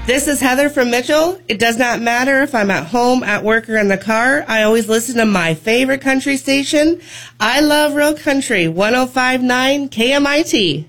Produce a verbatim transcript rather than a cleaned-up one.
This is Heather from Mitchell. It does not matter if I'm at home, at work, or in the car. I always listen to my favorite country station. I love Real Country, one oh five point nine K M I T.